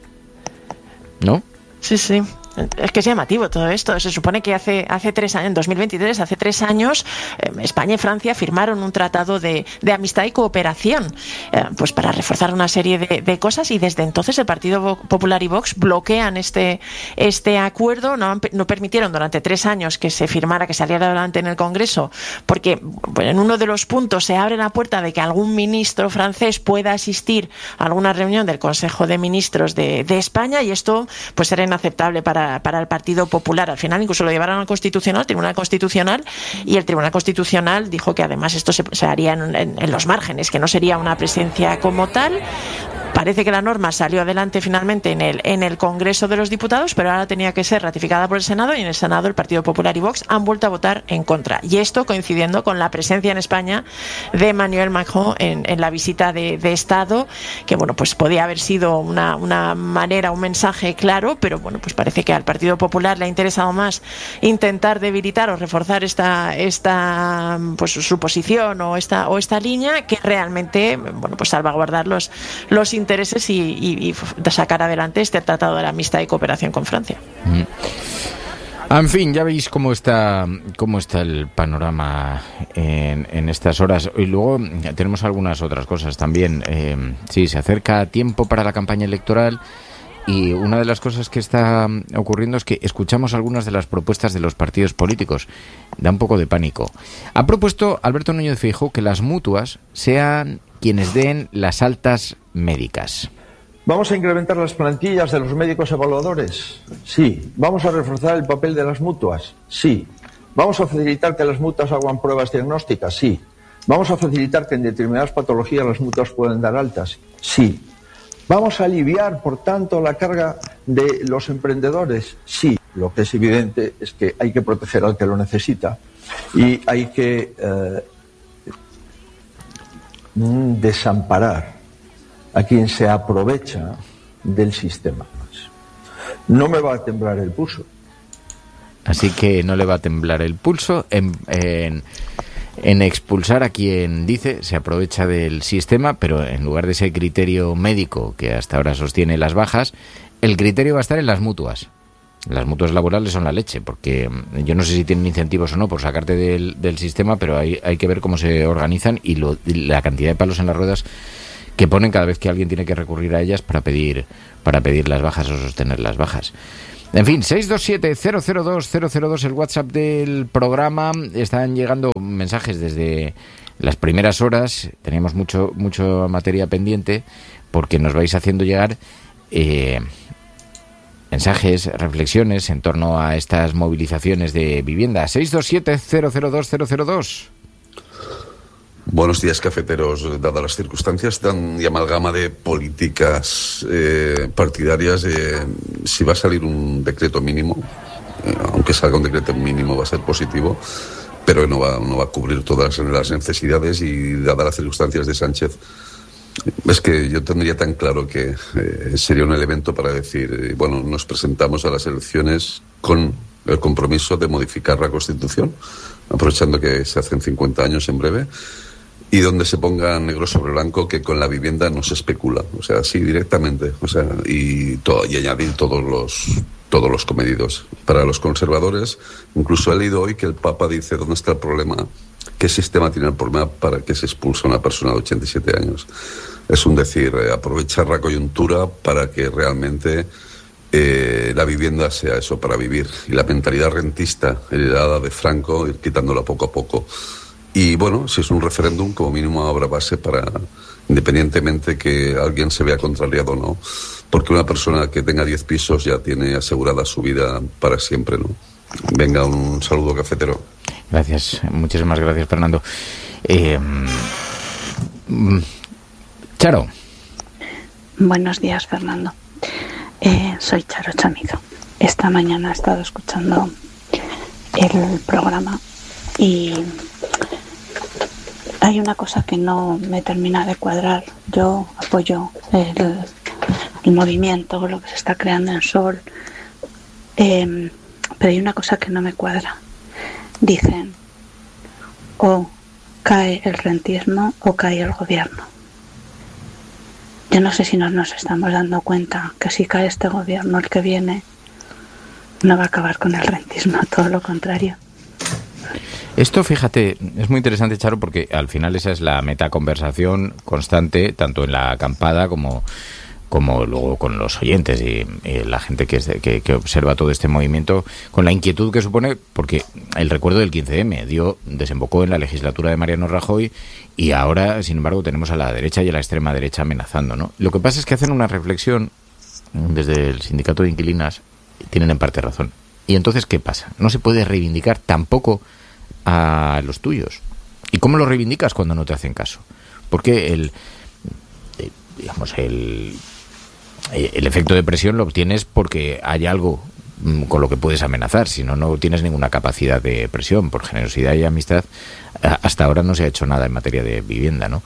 ¿no? Sí, sí. Es que es llamativo todo esto. Se supone que hace hace tres años, en dos mil veintitrés, hace tres años, eh, España y Francia firmaron un tratado de, de amistad y cooperación, eh, pues para reforzar una serie de, de cosas, y desde entonces el Partido Popular y Vox bloquean este este acuerdo. No, no permitieron durante tres años que se firmara, que saliera adelante en el Congreso, porque bueno, en uno de los puntos se abre la puerta de que algún ministro francés pueda asistir a alguna reunión del Consejo de Ministros de, de España, y esto pues era inaceptable para para el Partido Popular. Al final incluso lo llevaron al Constitucional, al Tribunal Constitucional, y el Tribunal Constitucional dijo que además esto se, se haría en, en, en los márgenes, que no sería una presencia como tal. Parece que la norma salió adelante finalmente en el, en el Congreso de los Diputados, pero ahora tenía que ser ratificada por el Senado, y en el Senado el Partido Popular y Vox han vuelto a votar en contra. Y esto coincidiendo con la presencia en España de Emmanuel Macron en, en la visita de, de Estado, que bueno, pues podía haber sido una, una manera, un mensaje claro, pero bueno, pues parece que al Partido Popular le ha interesado más intentar debilitar o reforzar esta, esta pues su posición o esta, o esta línea, que realmente, bueno, pues salvaguardar los, los intereses y, y, y sacar adelante este tratado de la amistad y cooperación con Francia. Mm. En fin, ya veis cómo está cómo está el panorama en, en estas horas. Y luego tenemos algunas otras cosas también. Eh, sí, se acerca tiempo para la campaña electoral, y una de las cosas que está ocurriendo es que escuchamos algunas de las propuestas de los partidos políticos. Da un poco de pánico. Ha propuesto Alberto Núñez Feijóo que las mutuas sean quienes den las altas médicas. ¿Vamos a incrementar las plantillas de los médicos evaluadores? Sí. ¿Vamos a reforzar el papel de las mutuas? Sí. ¿Vamos a facilitar que las mutuas hagan pruebas diagnósticas? Sí. ¿Vamos a facilitar que en determinadas patologías las mutuas puedan dar altas? Sí. ¿Vamos a aliviar, por tanto, la carga de los emprendedores? Sí. Lo que es evidente es que hay que proteger al que lo necesita, y hay que eh, desamparar a quien se aprovecha del sistema. No me va a temblar el pulso. Así que no le va a temblar el pulso en, en, en expulsar a quien dice se aprovecha del sistema, pero en lugar de ese criterio médico que hasta ahora sostiene las bajas, el criterio va a estar en las mutuas. Las mutuas laborales son la leche, porque yo no sé si tienen incentivos o no por sacarte del, del sistema, pero hay, hay que ver cómo se organizan y, lo, y la cantidad de palos en las ruedas que ponen cada vez que alguien tiene que recurrir a ellas para pedir para pedir las bajas o sostener las bajas. En fin, seis dos siete cero cero dos cero cero dos, el WhatsApp del programa. Están llegando mensajes desde las primeras horas. Teníamos mucho mucho materia pendiente porque nos vais haciendo llegar eh, mensajes, reflexiones en torno a estas movilizaciones de vivienda. seis dos siete cero cero dos cero cero dos. Buenos días, cafeteros. Dadas las circunstancias tan y amalgama de políticas eh, partidarias, eh, si va a salir un decreto mínimo, eh, aunque salga un decreto mínimo va a ser positivo, pero no va, no va a cubrir todas las necesidades y dadas las circunstancias de Sánchez, es que yo tendría tan claro que eh, sería un elemento para decir, eh, bueno, nos presentamos a las elecciones con el compromiso de modificar la Constitución, aprovechando que se hacen cincuenta años en breve, y donde se ponga negro sobre blanco que con la vivienda no se especula, o sea, sí, directamente, o sea, y, todo, y añadir todos los todos los comedidos. Para los conservadores, incluso he leído hoy que el Papa dice, ¿dónde está el problema? ¿Qué sistema tiene el problema para que se expulse a una persona de ochenta y siete años? Es un decir, eh, aprovechar la coyuntura para que realmente eh, la vivienda sea eso, para vivir. Y la mentalidad rentista heredada de Franco, ir quitándola poco a poco. Y bueno, si es un referéndum, como mínimo habrá base para, independientemente que alguien se vea contrariado o no, porque una persona que tenga diez pisos ya tiene asegurada su vida para siempre, ¿no? Venga, un saludo, cafetero. Gracias, muchísimas gracias, Fernando. Eh, Charo. Buenos días, Fernando. Eh, soy Charo Chamizo. Esta mañana he estado escuchando el programa y hay una cosa que no me termina de cuadrar. Yo apoyo el, el movimiento, lo que se está creando en Sol, eh, pero hay una cosa que no me cuadra. Dicen, o cae el rentismo o cae el gobierno. Yo no sé si nos, nos estamos dando cuenta que si cae este gobierno, el que viene no va a acabar con el rentismo, todo lo contrario. Esto, fíjate, es muy interesante, Charo, porque al final esa es la metaconversación constante, tanto en la acampada como, como luego con los oyentes y, y la gente que, es de, que, que observa todo este movimiento, con la inquietud que supone, porque el recuerdo del quince eme dio, desembocó en la legislatura de Mariano Rajoy y ahora, sin embargo, tenemos a la derecha y a la extrema derecha amenazando, ¿no? Lo que pasa es que hacen una reflexión desde el sindicato de inquilinas, tienen en parte razón. Y entonces, ¿qué pasa? No se puede reivindicar tampoco a los tuyos. ¿Y cómo lo reivindicas cuando no te hacen caso? Porque el, eh, digamos, el, el efecto de presión lo obtienes porque hay algo mm, con lo que puedes amenazar, si no, no tienes ninguna capacidad de presión. Por generosidad y amistad, hasta ahora no se ha hecho nada en materia de vivienda, ¿no?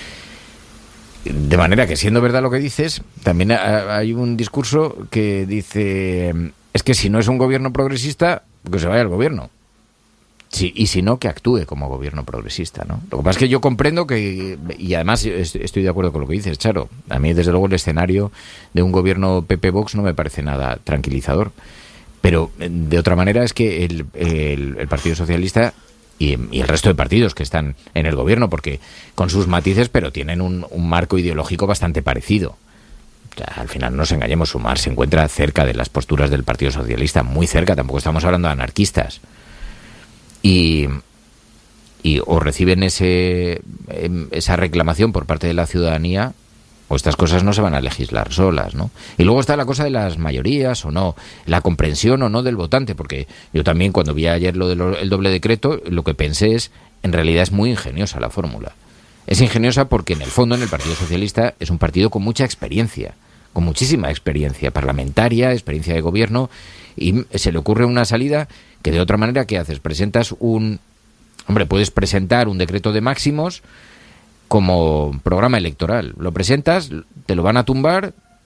De manera que, siendo verdad lo que dices, también hay un discurso que dice, es que si no es un gobierno progresista, que se vaya al gobierno. Sí, y si no, que actúe como gobierno progresista, ¿no? Lo que pasa es que yo comprendo que, y además estoy de acuerdo con lo que dices, Charo, a mí desde luego el escenario de un gobierno P P-Vox no me parece nada tranquilizador, pero de otra manera es que el, el, el Partido Socialista y, y el resto de partidos que están en el gobierno, porque con sus matices, pero tienen un, un marco ideológico bastante parecido. O sea, al final, no nos engañemos, Sumar se encuentra cerca de las posturas del Partido Socialista, muy cerca, tampoco estamos hablando de anarquistas. Y, y o reciben ese esa reclamación por parte de la ciudadanía, o estas cosas no se van a legislar solas, ¿no? Y luego está la cosa de las mayorías o no, la comprensión o no del votante, porque yo también cuando vi ayer lo del doble decreto, lo que pensé es, en realidad es muy ingeniosa la fórmula. Es ingeniosa porque en el fondo en el Partido Socialista es un partido con mucha experiencia, con muchísima experiencia parlamentaria, experiencia de gobierno, y se le ocurre una salida que de otra manera, ¿qué haces? Presentas un... Hombre, puedes presentar un decreto de máximos como programa electoral. Lo presentas, te lo van a tumbar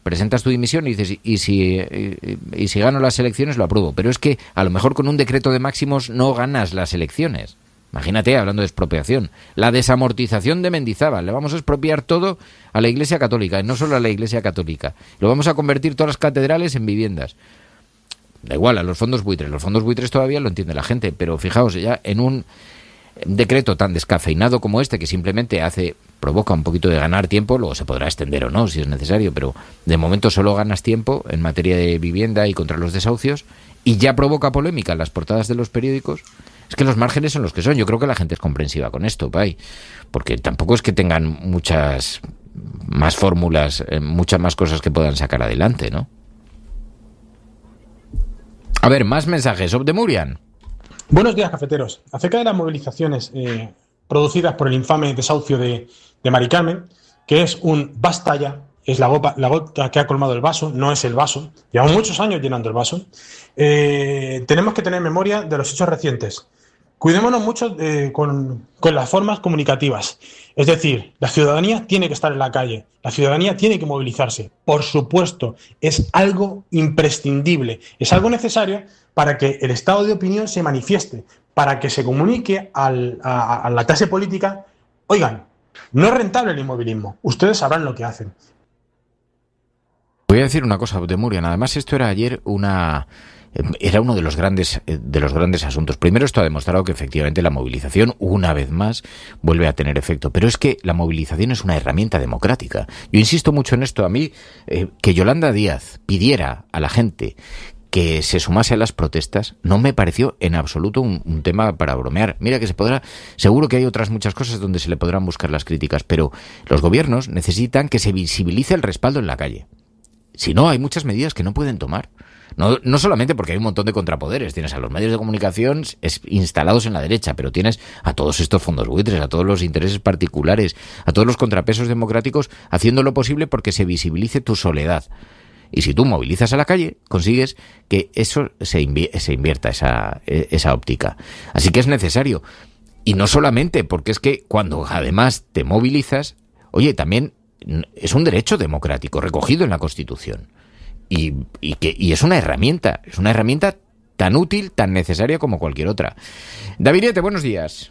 presentas tu dimisión y dices, y si, y, y si gano las elecciones lo apruebo. Pero es que a lo mejor con un decreto de máximos no ganas las elecciones. Imagínate, hablando de expropiación, la desamortización de Mendizábal. Le vamos a expropiar todo a la Iglesia Católica, y no solo a la Iglesia Católica. Lo vamos a convertir todas las catedrales en viviendas. Da igual, a los fondos buitres. Los fondos buitres todavía lo entiende la gente, pero fijaos, ya en un decreto tan descafeinado como este, que simplemente hace, provoca un poquito de ganar tiempo, luego se podrá extender o no, si es necesario, pero de momento solo ganas tiempo en materia de vivienda y contra los desahucios, y ya provoca polémica en las portadas de los periódicos. Es que los márgenes son los que son. Yo creo que la gente es comprensiva con esto, Pai, porque tampoco es que tengan muchas más fórmulas, eh, muchas más cosas que puedan sacar adelante, ¿no? A ver, más mensajes. Ob de Murian. Buenos días, cafeteros. Acerca de las movilizaciones eh, producidas por el infame desahucio de, de Mari Carmen, que es un basta ya, es la gota, la gota que ha colmado el vaso, no es el vaso. Llevamos muchos años llenando el vaso. Eh, tenemos que tener memoria de los hechos recientes. Cuidémonos mucho eh, con, con las formas comunicativas. Es decir, la ciudadanía tiene que estar en la calle, la ciudadanía tiene que movilizarse. Por supuesto, es algo imprescindible, es algo necesario para que el estado de opinión se manifieste, para que se comunique al, a, a la clase política, oigan, no es rentable el inmovilismo, ustedes sabrán lo que hacen. Voy a decir una cosa, de Murian. Además, esto era ayer una... Era uno de los grandes de los grandes asuntos. Primero, esto ha demostrado que efectivamente la movilización, una vez más, vuelve a tener efecto. Pero es que la movilización es una herramienta democrática. Yo insisto mucho en esto. A mí, eh, que Yolanda Díaz pidiera a la gente que se sumase a las protestas, no me pareció en absoluto un, un tema para bromear. Mira que se podrá, seguro que hay otras muchas cosas donde se le podrán buscar las críticas, pero los gobiernos necesitan que se visibilice el respaldo en la calle. Si no, hay muchas medidas que no pueden tomar. No, no solamente porque hay un montón de contrapoderes, tienes a los medios de comunicación es, instalados en la derecha, pero tienes a todos estos fondos buitres, a todos los intereses particulares, a todos los contrapesos democráticos haciendo lo posible porque se visibilice tu soledad. Y si tú movilizas a la calle, consigues que eso se, invi- se invierta, esa, esa óptica. Así que es necesario. Y no solamente porque es que cuando además te movilizas, oye, también es un derecho democrático recogido en la Constitución. Y, y, que, y es una herramienta, es una herramienta tan útil, tan necesaria como cualquier otra. Davidete, buenos días.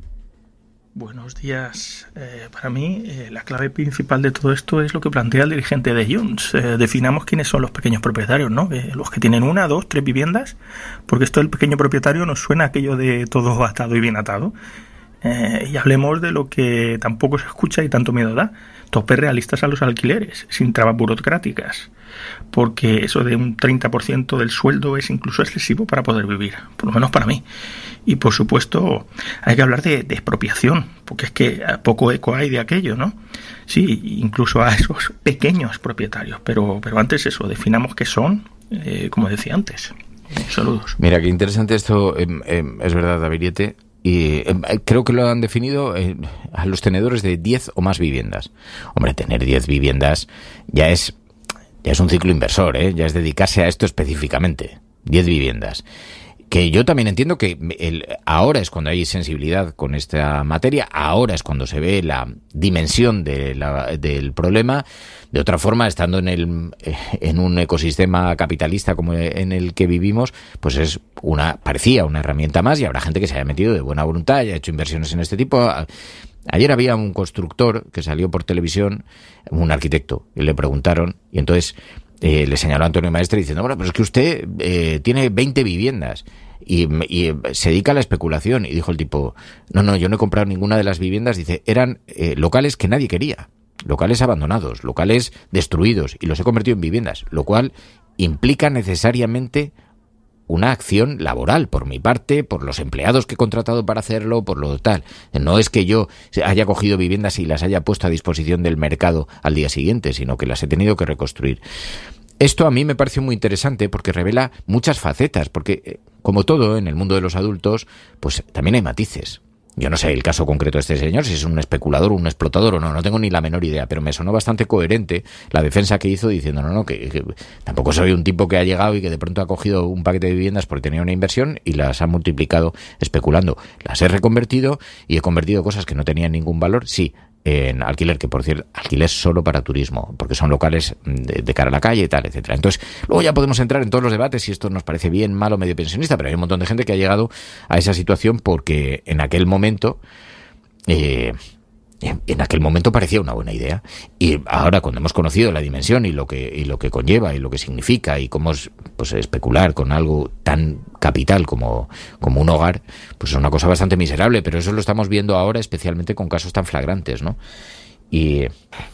Buenos días. Eh, para mí, eh, la clave principal de todo esto es lo que plantea el dirigente de Junts. Eh, definamos quiénes son los pequeños propietarios, ¿no? Eh, los que tienen una, dos, tres viviendas, porque esto del pequeño propietario nos suena aquello de todo atado y bien atado. Eh, y hablemos de lo que tampoco se escucha y tanto miedo da. Topes realistas a los alquileres, sin trabas burocráticas, porque eso de un treinta por ciento del sueldo es incluso excesivo para poder vivir, por lo menos para mí. Y por supuesto hay que hablar de, de expropiación, porque es que poco eco hay de aquello, ¿no? Sí, incluso a esos pequeños propietarios, pero, pero antes eso, definamos qué son, eh, como decía antes. Eh, saludos. Mira, qué interesante esto, eh, eh, es verdad, Davidete. Y eh, creo que lo han definido eh, a los tenedores de diez o más viviendas. Hombre, tener diez viviendas ya es ya es un ciclo inversor, ¿eh? Ya es dedicarse a esto específicamente. diez viviendas. Que yo también entiendo que el, ahora es cuando hay sensibilidad con esta materia, ahora es cuando se ve la dimensión de la, del problema. De otra forma, estando en el en un ecosistema capitalista como en el que vivimos, pues es una parecía una herramienta más y habrá gente que se haya metido de buena voluntad y ha hecho inversiones en este tipo. Ayer había un constructor que salió por televisión, un arquitecto, y le preguntaron, y entonces eh, le señaló a Antonio Maestre diciendo, bueno, pero es que usted eh, tiene veinte viviendas y, y se dedica a la especulación. Y dijo el tipo, no, no, yo no he comprado ninguna de las viviendas. Dice, eran eh, locales que nadie quería, locales abandonados, locales destruidos, y los he convertido en viviendas, lo cual implica necesariamente una acción laboral por mi parte, por los empleados que he contratado para hacerlo, por lo tal. No es que yo haya cogido viviendas y las haya puesto a disposición del mercado al día siguiente, sino que las he tenido que reconstruir. Esto a mí me pareció muy interesante porque revela muchas facetas, porque como todo en el mundo de los adultos, pues también hay matices. Yo no sé el caso concreto de este señor, si es un especulador o un explotador o no, no tengo ni la menor idea, pero me sonó bastante coherente la defensa que hizo diciendo, no, no, que, que tampoco soy un tipo que ha llegado y que de pronto ha cogido un paquete de viviendas porque tenía una inversión y las ha multiplicado especulando. Las he reconvertido y he convertido cosas que no tenían ningún valor, sí, en alquiler, que por cierto, alquiler solo para turismo, porque son locales de, de cara a la calle y tal, etcétera. Entonces, luego ya podemos entrar en todos los debates si esto nos parece bien, malo, medio pensionista, pero hay un montón de gente que ha llegado a esa situación porque en aquel momento... Eh, en aquel momento parecía una buena idea, y ahora cuando hemos conocido la dimensión y lo que y lo que conlleva y lo que significa y cómo es, pues, especular con algo tan capital como, como un hogar, pues es una cosa bastante miserable, pero eso lo estamos viendo ahora especialmente con casos tan flagrantes, ¿no? Y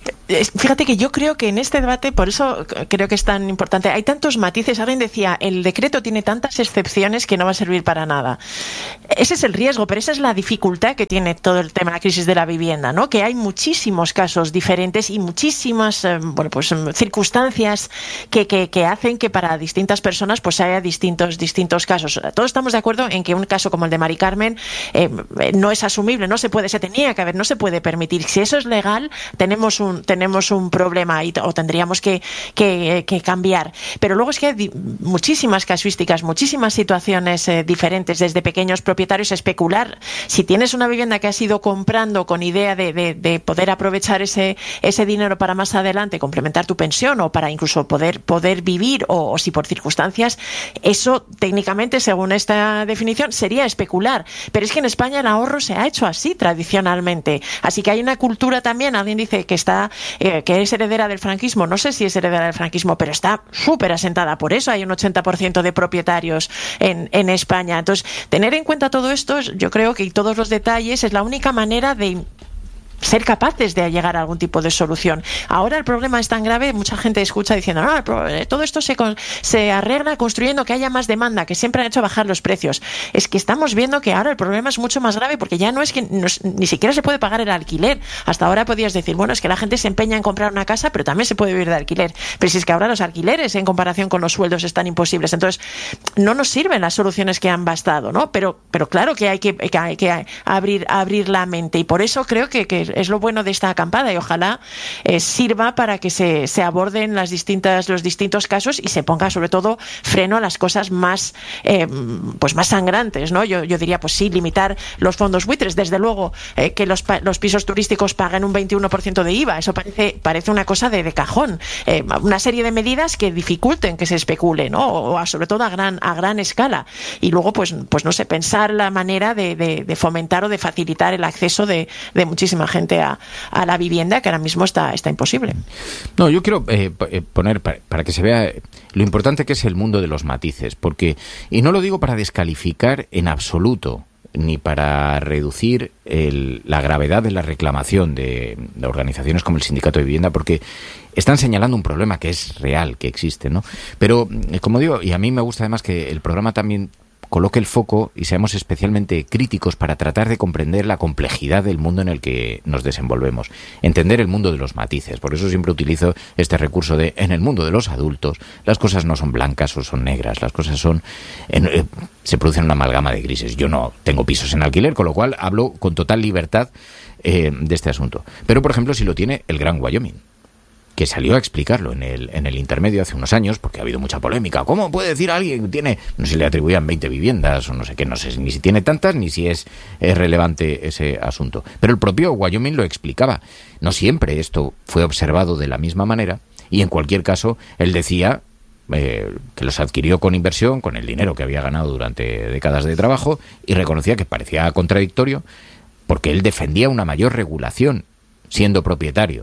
fíjate que yo creo que en este debate, por eso creo que es tan importante, hay tantos matices. Alguien decía, el decreto tiene tantas excepciones que no va a servir para nada. Ese es el riesgo, pero esa es la dificultad que tiene todo el tema de la crisis de la vivienda, ¿no? Que hay muchísimos casos diferentes y muchísimas eh, bueno, pues, circunstancias que, que, que hacen que para distintas personas pues haya distintos, distintos casos. Todos estamos de acuerdo en que un caso como el de Mari Carmen eh, no es asumible, no se puede, se tenía que haber, no se puede permitir. Si eso es legal, tenemos un tenemos un problema y, o tendríamos que, que, que cambiar. Pero luego es que hay muchísimas casuísticas, muchísimas situaciones eh, diferentes, desde pequeños propietarios, especular. Si tienes una vivienda que has ido comprando con idea de, de, de poder aprovechar ese, ese dinero para más adelante complementar tu pensión o para incluso poder, poder vivir o, o si por circunstancias, eso técnicamente, según esta definición, sería especular. Pero es que en España el ahorro se ha hecho así tradicionalmente. Así que hay una cultura también, alguien dice que está Eh, que es heredera del franquismo, no sé si es heredera del franquismo, pero está súper asentada, por eso hay un ochenta por ciento de propietarios en, en España. Entonces, tener en cuenta todo esto, yo creo que todos los detalles es la única manera de ser capaces de llegar a algún tipo de solución. Ahora el problema es tan grave, mucha gente escucha diciendo, no, todo esto se, se arregla construyendo que haya más demanda, que siempre han hecho bajar los precios. Es que estamos viendo que ahora el problema es mucho más grave porque ya no es que no, ni siquiera se puede pagar el alquiler. Hasta ahora podías decir, bueno, es que la gente se empeña en comprar una casa, pero también se puede vivir de alquiler. Pero si es que ahora los alquileres en comparación con los sueldos están imposibles. Entonces, no nos sirven las soluciones que han bastado, ¿no? Pero, pero claro que hay que, que, hay que abrir, abrir la mente, y por eso creo que, que es lo bueno de esta acampada, y ojalá eh, sirva para que se, se aborden las distintas, los distintos casos y se ponga sobre todo freno a las cosas más eh, pues más sangrantes, ¿no? Yo, yo diría, pues sí, limitar los fondos buitres, desde luego eh, que los, los pisos turísticos paguen un veintiuno por ciento de I V A, eso parece, parece una cosa de, de cajón. Eh, una serie de medidas que dificulten que se especule, ¿no? O a, sobre todo a gran, a gran escala. Y luego, pues, pues no sé, pensar la manera de, de, de fomentar o de facilitar el acceso de, de muchísima gente a a la vivienda, que ahora mismo está, está imposible. No, yo quiero eh, poner para, para que se vea lo importante que es el mundo de los matices, porque, y no lo digo para descalificar en absoluto, ni para reducir el, la gravedad de la reclamación de, de organizaciones como el Sindicato de Vivienda, porque están señalando un problema que es real, que existe, ¿no? Pero, como digo, y a mí me gusta además que el programa también coloque el foco y seamos especialmente críticos para tratar de comprender la complejidad del mundo en el que nos desenvolvemos, entender el mundo de los matices. Por eso siempre utilizo este recurso de, en el mundo de los adultos, las cosas no son blancas o son negras, las cosas son, en, eh, se producen una amalgama de grises. Yo no tengo pisos en alquiler, con lo cual hablo con total libertad eh, de este asunto. Pero, por ejemplo, si lo tiene el Gran Wyoming, que salió a explicarlo en el en el intermedio hace unos años, porque ha habido mucha polémica. ¿Cómo puede decir alguien que tiene, no sé, le atribuían veinte viviendas o no sé qué, no sé ni si tiene tantas ni si es, es relevante ese asunto? Pero el propio Wyoming lo explicaba. No siempre esto fue observado de la misma manera, y en cualquier caso él decía eh, que los adquirió con inversión, con el dinero que había ganado durante décadas de trabajo, y reconocía que parecía contradictorio porque él defendía una mayor regulación siendo propietario.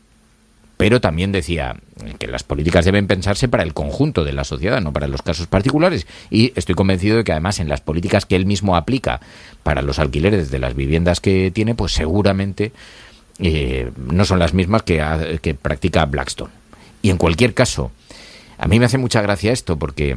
Pero también decía que las políticas deben pensarse para el conjunto de la sociedad, no para los casos particulares. Y estoy convencido de que además en las políticas que él mismo aplica para los alquileres de las viviendas que tiene, pues seguramente eh, no son las mismas que, que practica Blackstone. Y en cualquier caso, a mí me hace mucha gracia esto porque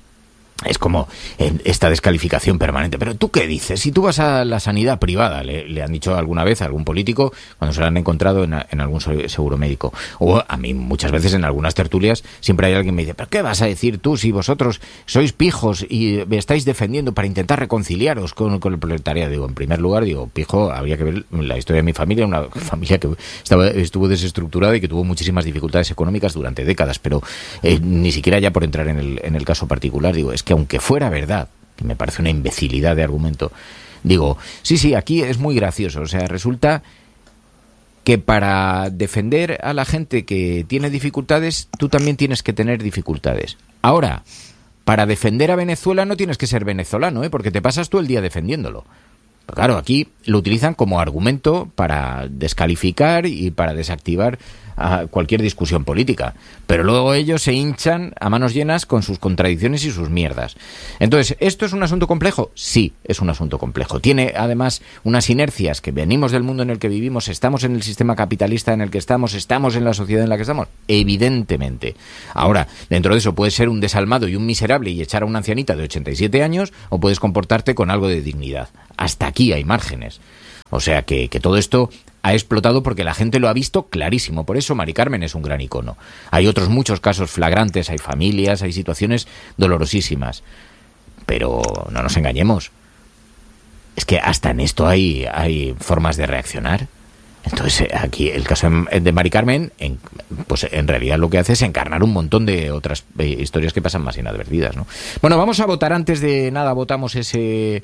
es como esta descalificación permanente. ¿Pero tú qué dices? Si tú vas a la sanidad privada, le, le han dicho alguna vez a algún político cuando se lo han encontrado en, en algún seguro médico. O a mí muchas veces en algunas tertulias siempre hay alguien que me dice, ¿pero qué vas a decir tú si vosotros sois pijos y me estáis defendiendo para intentar reconciliaros con, con el proletariado? Digo, en primer lugar, digo, pijo, habría que ver la historia de mi familia, una familia que estaba, estuvo desestructurada y que tuvo muchísimas dificultades económicas durante décadas, pero eh, ni siquiera ya por entrar en el, en el caso particular, digo, es que aunque fuera verdad, que me parece una imbecilidad de argumento, digo, sí, sí, aquí es muy gracioso, o sea, resulta que para defender a la gente que tiene dificultades, tú también tienes que tener dificultades. Ahora, para defender a Venezuela no tienes que ser venezolano, ¿eh? Porque te pasas todo el día defendiéndolo. Pero claro, aquí lo utilizan como argumento para descalificar y para desactivar a cualquier discusión política. Pero luego ellos se hinchan a manos llenas con sus contradicciones y sus mierdas. Entonces, ¿esto es un asunto complejo? Sí, es un asunto complejo. Tiene, además, unas inercias que venimos del mundo en el que vivimos, estamos en el sistema capitalista en el que estamos, estamos en la sociedad en la que estamos. Evidentemente. Ahora, dentro de eso puedes ser un desalmado y un miserable y echar a una ancianita de ochenta y siete años, o puedes comportarte con algo de dignidad. Hasta aquí hay márgenes. O sea que, que todo esto ha explotado porque la gente lo ha visto clarísimo. Por eso Mari Carmen es un gran icono. Hay otros muchos casos flagrantes, hay familias, hay situaciones dolorosísimas. Pero no nos engañemos. Es que hasta en esto hay, hay formas de reaccionar. Entonces aquí el caso de Mari Carmen, en, pues en realidad lo que hace es encarnar un montón de otras eh, historias que pasan más inadvertidas, ¿no? Bueno, vamos a votar. Antes de nada votamos ese...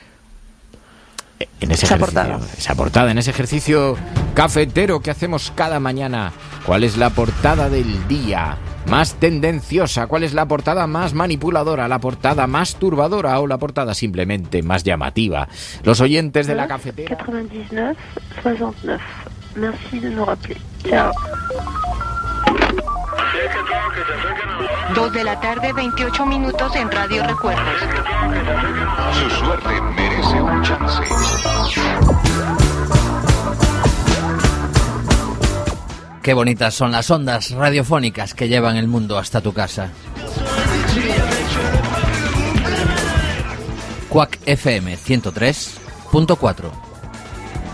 En ese esa ejercicio, portada. esa portada, en ese ejercicio cafetero que hacemos cada mañana. ¿Cuál es la portada del día más tendenciosa? ¿Cuál es la portada más manipuladora? ¿La portada más turbadora o la portada simplemente más llamativa? Los oyentes de la cafetera. noventa y nueve, sesenta y nueve. Merci de nous rappeler. Chao. Dos de la tarde, veintiocho minutos en Radio Recuerdos. Su suerte merece un chance. Qué bonitas son las ondas radiofónicas que llevan el mundo hasta tu casa. Quack F M ciento tres punto cuatro.